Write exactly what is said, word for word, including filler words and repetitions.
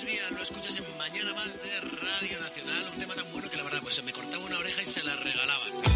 desvía, lo escuchas en Mañana Más de Radio Nacional. Un tema tan bueno que la verdad pues se me cortaba una oreja y se la regalaban.